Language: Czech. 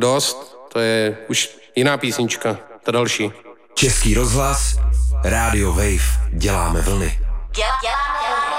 dost, to je už jiná písnička, ta další. Český rozhlas, Radio Wave, děláme vlny. Děláme vlny.